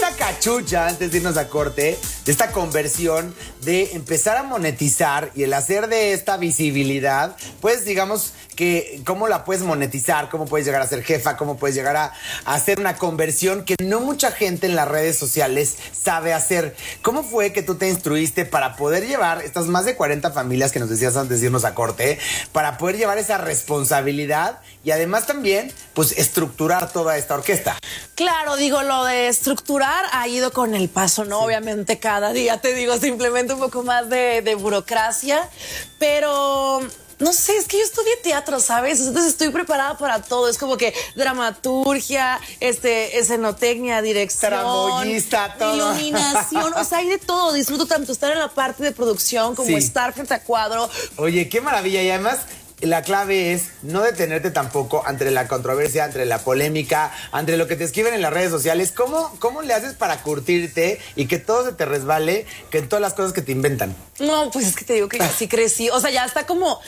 una cachucha antes de irnos a corte de esta conversión de empezar a monetizar y el hacer de esta visibilidad, pues digamos que cómo la puedes monetizar, cómo puedes llegar a ser jefa, cómo puedes llegar a hacer una conversión que no mucha gente en las redes sociales sabe hacer. ¿Cómo fue que tú te instruiste para poder llevar estas más de 40 familias que nos decías antes de irnos a corte, para poder llevar esa responsabilidad y además también pues estructurar toda esta orquesta? Claro, digo, lo de estructurar ha ido con el paso, ¿no? Sí. Obviamente cada día te digo simplemente un poco más de burocracia, pero... No sé, es que yo estudié teatro, ¿sabes? Entonces estoy preparada para todo. Es como que dramaturgia, escenotecnia, dirección, tramoyista, todo. Iluminación, o sea, hay de todo. Disfruto tanto estar en la parte de producción como estar frente a cuadro. Oye, qué maravilla. Y además, la clave es no detenerte tampoco ante la controversia, ante la polémica, ante lo que te escriben en las redes sociales. ¿Cómo le haces para curtirte y que todo se te resbale, que en todas las cosas que te inventan? No, pues es que te digo que ya sí crecí. O sea, ya está como...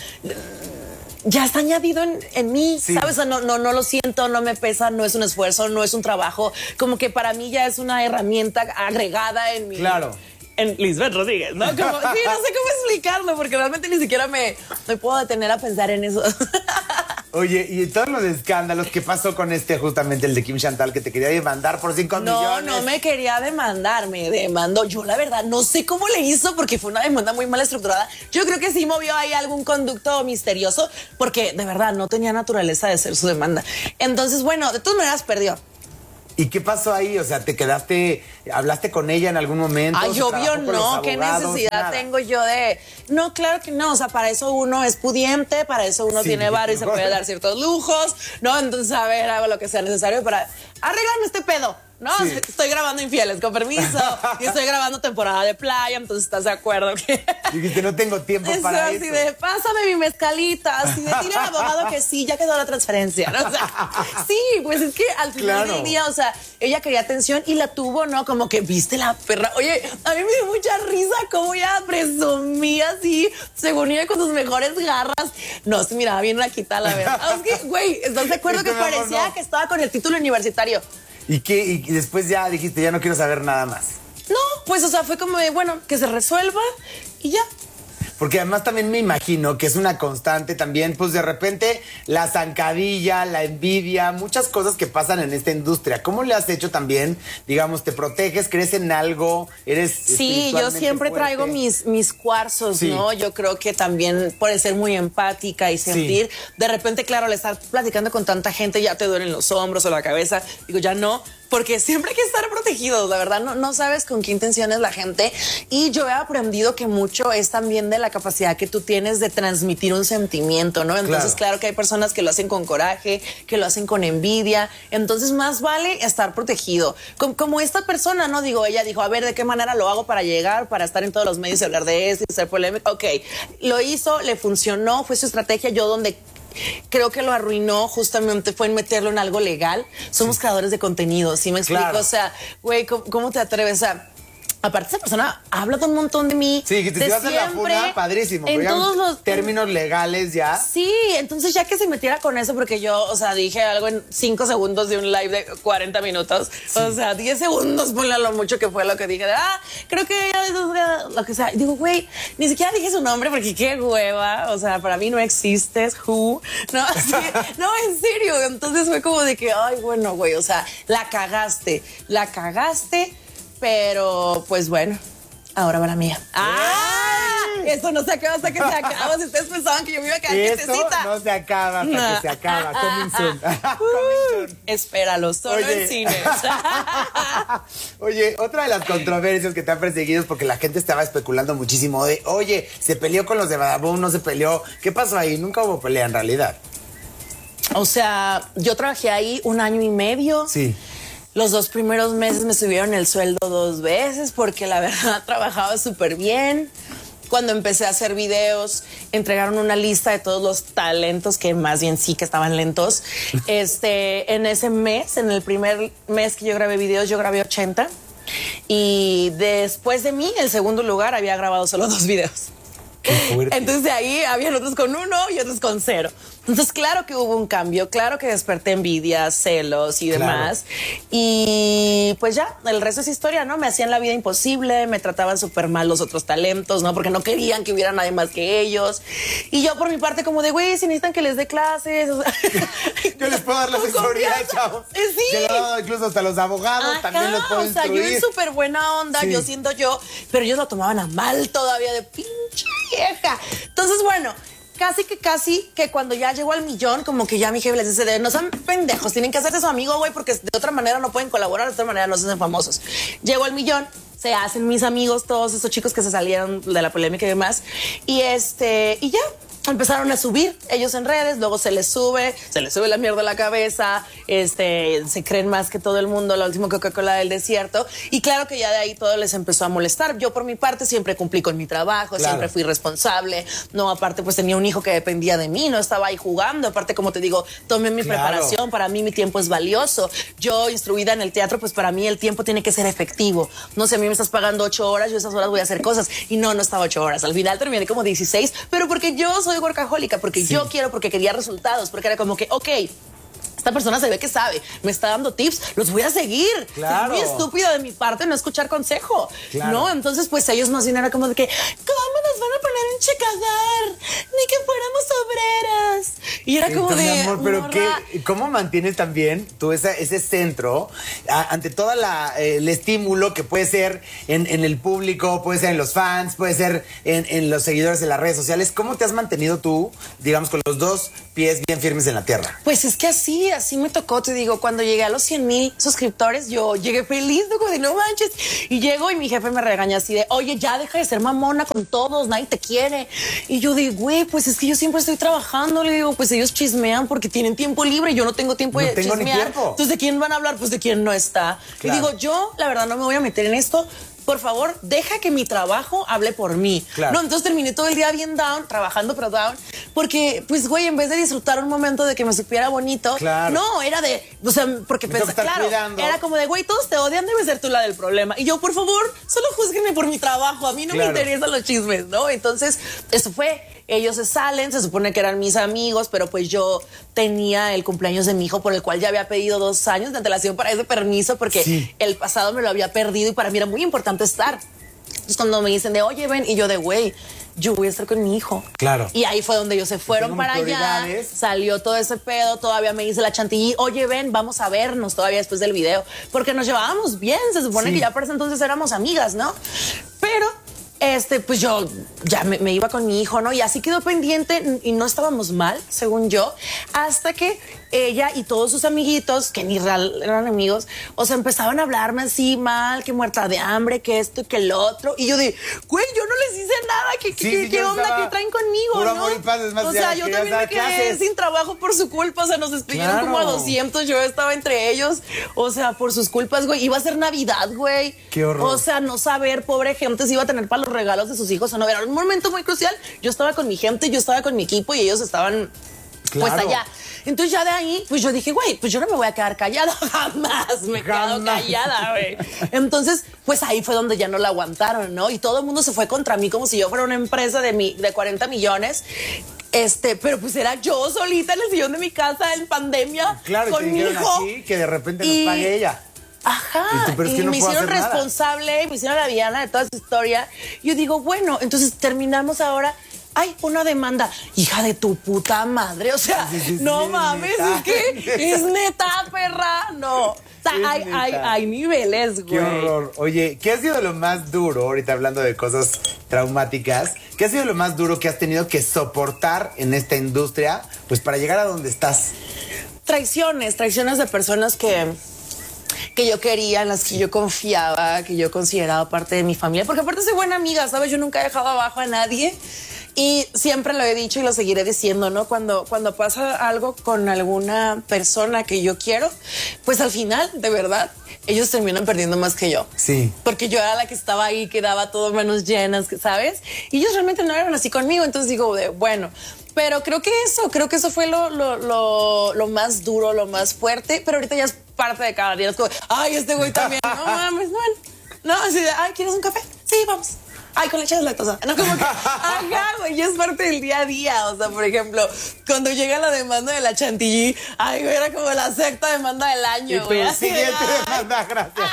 Ya está añadido en mí, ¿sabes? O sea, no lo siento, no me pesa, no es un esfuerzo, no es un trabajo. Como que para mí ya es una herramienta agregada en mi... Claro. En Lisbeth Rodríguez, ¿no? Como, sí, no sé cómo explicarlo, porque realmente ni siquiera me puedo detener a pensar en eso. Oye, y todos los escándalos, ¿qué pasó con justamente el de Kim Chantal, que te quería demandar por 5 millones? No me quería demandar, me demandó. Yo, la verdad, no sé cómo le hizo, porque fue una demanda muy mal estructurada. Yo creo que sí movió ahí algún conducto misterioso, porque de verdad no tenía naturaleza de ser su demanda. Entonces, bueno, de todas maneras perdió. ¿Y qué pasó ahí? O sea, ¿te quedaste, hablaste con ella en algún momento? Ay, obvio no, ¿qué necesidad tengo yo de...? No, claro que no, o sea, para eso uno es pudiente, para eso uno tiene varo y se puede dar ciertos lujos, ¿no? Entonces, a ver, hago lo que sea necesario para arreglarme este pedo, ¿no? Sí. O sea, estoy grabando Infieles, con permiso, y estoy grabando temporada de playa, entonces ¿estás de acuerdo? Que dijiste, no tengo tiempo para eso. Así de, pásame mi mezcalita, así de, dile al abogado que sí, ya quedó la transferencia, ¿no? O sea, sí, pues es que al final del día, o sea, ella quería atención y la tuvo, ¿no? Como que, viste la perra. Oye, a mí me dio mucha risa cómo ella presumía así, según ella con sus mejores garras. No, se miraba bien raquita, la verdad. Es que, güey, ¿estás de acuerdo que parecía que estaba con el título universitario? ¿Y qué? Y después ya dijiste, ya no quiero saber nada más. No, pues, o sea, fue como de, bueno, que se resuelva y ya. Porque además también me imagino que es una constante también, pues de repente la zancadilla, la envidia, muchas cosas que pasan en esta industria. ¿Cómo le has hecho también? Digamos, ¿te proteges? ¿Crees en algo? ¿Eres Sí, yo siempre fuerte? Traigo mis cuarzos, ¿no? Yo creo que también por ser muy empática y sentir, de repente, claro, al estar platicando con tanta gente ya te duelen los hombros o la cabeza. Digo, ya no. Porque siempre hay que estar protegidos, la verdad, no sabes con qué intención es la gente. Y yo he aprendido que mucho es también de la capacidad que tú tienes de transmitir un sentimiento, ¿no? Entonces, claro que hay personas que lo hacen con coraje, que lo hacen con envidia. Entonces, más vale estar protegido. Como esta persona, ¿no? Digo, ella dijo, a ver, ¿de qué manera lo hago para llegar, para estar en todos los medios y hablar de esto y ser polémico? Ok, lo hizo, le funcionó, fue su estrategia. Yo donde... creo que lo arruinó justamente fue en meterlo en algo legal. Somos creadores de contenido, ¿sí me explico? Claro. O sea, güey, ¿cómo te atreves? O sea, aparte esa persona habla de un montón de mí. Sí, que te ibas a la funa, padrísimo. En todos los términos legales ya. Sí, entonces ya que se metiera con eso, porque yo, o sea, dije algo en 5 segundos de un live de 40 minutos. Sí. O sea, 10 segundos, ponle a lo mucho que fue lo que dije. Creo que lo que sea. Y digo, güey, ni siquiera dije su nombre porque qué hueva. O sea, para mí no existes, who. No, así, no, en serio. Entonces fue como de que, ay, bueno, güey, o sea, la cagaste. Pero, pues bueno, ahora va la mía. Esto no se acaba hasta que se acaba. Si ustedes pensaban que yo me iba a quedar quietecita. Esto no se acaba hasta que se acaba. Coming soon. Espéralo, solo en cine. Oye, otra de las controversias que te han perseguido es porque la gente estaba especulando muchísimo de, oye, se peleó con los de Badabun, no se peleó. ¿Qué pasó ahí? Nunca hubo pelea en realidad. O sea, yo trabajé ahí 1 año y medio. Sí. Los 2 primeros meses me subieron el sueldo 2 veces porque la verdad trabajaba súper bien. Cuando empecé a hacer videos, entregaron una lista de todos los talentos que más bien sí que estaban lentos. En ese mes, en el primer mes que yo grabé videos, yo grabé 80. Y después de mí, el segundo lugar, había grabado solo 2 videos. Qué fuerte. Entonces de ahí habían otros con 1 y otros con 0. Entonces, claro que hubo un cambio, claro que desperté envidia, celos y demás. Y pues ya, el resto es historia, ¿no? Me hacían la vida imposible, me trataban súper mal los otros talentos, ¿no? Porque no querían que hubiera nadie más que ellos. Y yo por mi parte como de, güey, si necesitan que les dé clases. O sea, yo les puedo dar la asesoría, chavos. Sí. Yo le he dado incluso hasta los abogados, también los puedo instruir. O sea, yo en súper buena onda, sí. Yo siendo yo, pero ellos lo tomaban a mal todavía de pinche vieja. Entonces, bueno, casi que cuando ya llegó al 1,000,000, como que ya mi jefe les dice, no son pendejos, tienen que hacerse su amigo, güey, porque de otra manera no pueden colaborar, de otra manera no se hacen famosos. Llegó al 1,000,000, se hacen mis amigos, todos esos chicos que se salieron de la polémica y demás, y ya empezaron a subir ellos en redes, luego se les sube la mierda a la cabeza, se creen más que todo el mundo, la última Coca-Cola del desierto, y claro que ya de ahí todo les empezó a molestar. Yo por mi parte siempre cumplí con mi trabajo, siempre fui responsable, no, aparte pues tenía un hijo que dependía de mí, no estaba ahí jugando, aparte como te digo, tomé mi preparación, para mí mi tiempo es valioso, yo instruida en el teatro, pues para mí el tiempo tiene que ser efectivo, no sé, a mí me estás pagando 8 horas, yo esas horas voy a hacer cosas, y no estaba 8 horas, al final terminé como 16, pero porque yo soy workahólica, porque yo quiero, porque quería resultados, porque era como que, ok, esta persona se ve que sabe, me está dando tips, los voy a seguir. Claro. Es muy estúpido de mi parte no escuchar consejo, ¿no? Entonces, pues ellos más bien era como de que, ¿cómo nos van a poner en checador? Ni que fuéramos obreras. Y era como de, amor, pero ¿cómo mantienes también tú ese centro ante todo el estímulo que puede ser en el público, puede ser en los fans, puede ser en los seguidores en las redes sociales? ¿Cómo te has mantenido tú, digamos, con los 2 pies bien firmes en la tierra? Pues es que así me tocó, te digo, cuando llegué a los 100,000 suscriptores, yo llegué feliz, como de no manches, y llego y mi jefe me regaña así de, oye, ya deja de ser mamona con todos, nadie te quiere. Y yo digo, güey, pues es que yo siempre estoy trabajando, le digo, pues ellos chismean porque tienen tiempo libre, yo no tengo tiempo de chismear. Ni tiempo. Entonces, ¿de quién van a hablar? Pues de quién no está. Claro. Y digo, yo, la verdad, no me voy a meter en esto. Por favor, deja que mi trabajo hable por mí. Claro. No, entonces terminé todo el día bien down, trabajando pero down, porque, pues, güey, en vez de disfrutar un momento de que me supiera bonito, no, era de, o sea, porque pensé, claro, era como de, güey, todos te odian, debe ser tú la del problema. Y yo, por favor, solo júzguenme por mi trabajo, a mí no me interesan los chismes, ¿no? Entonces, eso fue. Ellos se salen, se supone que eran mis amigos, pero pues yo tenía el cumpleaños de mi hijo por el cual ya había pedido 2 años de antelación para ese permiso porque el pasado me lo había perdido y para mí era muy importante estar. Entonces cuando me dicen de, oye, ven, y yo de, güey, yo voy a estar con mi hijo. Claro. Y ahí fue donde ellos se fueron para allá, salió todo ese pedo, todavía me dice la chantilly, oye, ven, vamos a vernos todavía después del video, porque nos llevábamos bien, se supone que ya por ese entonces éramos amigas, ¿no? Pero pues yo ya me iba con mi hijo, ¿no? Y así quedó pendiente y no estábamos mal, según yo, hasta que ella y todos sus amiguitos, que ni real eran amigos, o sea, empezaban a hablarme así mal, que muerta de hambre, que esto y que el otro. Y yo de, güey, yo no les hice nada, ¿qué onda que traen conmigo, puro no? amor y paz, es más, o sea, yo también me quedé sin trabajo por su culpa, o sea, nos despidieron como a 200, yo estaba entre ellos, o sea, por sus culpas, güey. Iba a ser Navidad, güey. Qué horror. O sea, no saber, pobre gente, si iba a tener para los regalos de sus hijos o no. Era un momento muy crucial. Yo estaba con mi gente, yo estaba con mi equipo y ellos estaban pues allá. Entonces ya de ahí, pues yo dije, güey, pues yo no me voy a quedar callada, jamás me quedo callada, güey. Entonces, pues ahí fue donde ya no la aguantaron, ¿no? Y todo el mundo se fue contra mí como si yo fuera una empresa de 40 millones. Pero pues era yo solita en el sillón de mi casa en pandemia. Claro, con y te mi dijeron hijo. así que de repente nos pague ella. Ajá, y me hicieron responsable, me hicieron la villana de toda esa historia. Yo digo, bueno, entonces terminamos ahora. Hay una demanda, hija de tu puta madre, o sea, no mames, neta. Es que es neta, perra, no. O sea, hay niveles, güey. Qué horror. Oye, ¿qué ha sido lo más duro, ahorita hablando de cosas traumáticas, qué ha sido lo más duro que has tenido que soportar en esta industria, pues para llegar a donde estás? Traiciones de personas que yo quería, en las que yo confiaba, que yo consideraba parte de mi familia, porque aparte soy buena amiga, ¿sabes? Yo nunca he dejado abajo a nadie y siempre lo he dicho y lo seguiré diciendo, ¿no? Cuando pasa algo con alguna persona que yo quiero, pues al final, de verdad, ellos terminan perdiendo más que yo. Sí. Porque yo era la que estaba ahí, que daba todo manos llenas, ¿sabes? Y ellos realmente no eran así conmigo, entonces digo, bueno... Pero creo que eso fue lo más duro, lo más fuerte, pero ahorita ya es parte de cada día. Es como, ay, este güey también, no mames, no, así de, ay, ¿quieres un café? Sí, vamos. ay, con leche deslactosa. No, como que, ajá, güey, ya es parte del día a día. O sea, por ejemplo, cuando llega la demanda de la Chantilly, ay, güey, era como la 6ª demanda del año, güey. Siguiente demanda, gracias.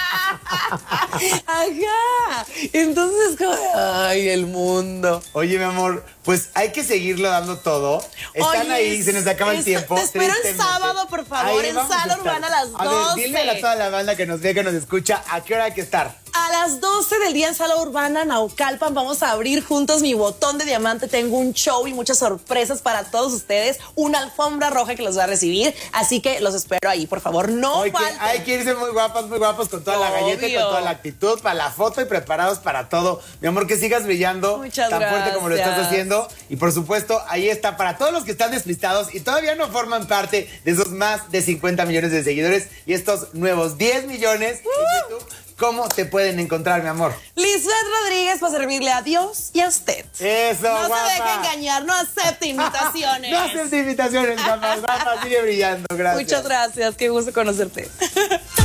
Ajá. Entonces, como, ay, el mundo. Oye, mi amor, pues hay que seguirlo dando todo. Están ahí, se nos acaba el tiempo. Te espero el sábado, por favor, en Sala Urbana a las 12. A ver, dile a toda la banda que nos ve, que nos escucha, ¿a qué hora hay que estar? A las 12 del día en Sala Urbana, Naucalpan, vamos a abrir juntos Mi Botón de Diamante. Tengo un show y muchas sorpresas para todos ustedes. Una alfombra roja que los va a recibir. Así que los espero ahí, por favor, no falten. Hay que irse muy guapos, con toda la galleta y con toda la actitud, para la foto y preparados para todo. Mi amor, que sigas brillando Muchas tan gracias. fuerte como lo estás haciendo. Y por supuesto, ahí está, para todos los que están despistados y todavía no forman parte de esos más de 50 millones de seguidores y estos nuevos 10 millones en YouTube. ¿Cómo te pueden encontrar, mi amor? Lisbeth Rodríguez, para servirle a Dios y a usted. Eso, no guapa. No se deje engañar, no acepte invitaciones. No acepte invitaciones, guapa, sigue brillando, gracias. Muchas gracias, qué gusto conocerte.